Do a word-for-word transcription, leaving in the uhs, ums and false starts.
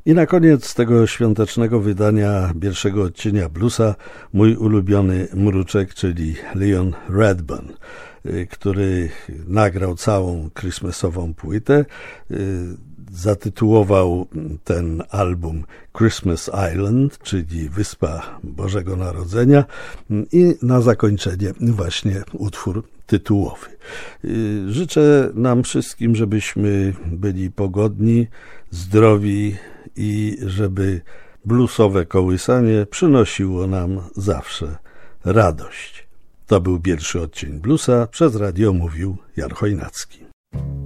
I na koniec tego świątecznego wydania pierwszego odcienia bluesa mój ulubiony mruczek, czyli Leon Redbone, który nagrał całą Christmasową płytę. Zatytułował ten album Christmas Island, czyli Wyspa Bożego Narodzenia, i na zakończenie właśnie utwór tytułowy. Życzę nam wszystkim, żebyśmy byli pogodni, zdrowi i żeby bluesowe kołysanie przynosiło nam zawsze radość. To był pierwszy odcień bluesa, przez radio mówił Jan Chojnacki.